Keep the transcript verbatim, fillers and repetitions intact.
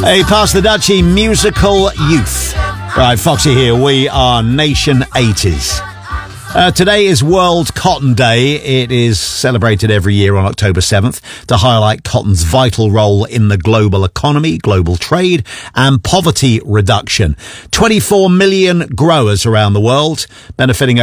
Hey, Pass the Dutchie, musical youth. Right, Foxy here. We are Nation eighties. Uh, today is World Cotton Day. It is celebrated every year on October seventh to highlight cotton's vital role in the global economy, global trade and poverty reduction. twenty-four million growers around the world benefiting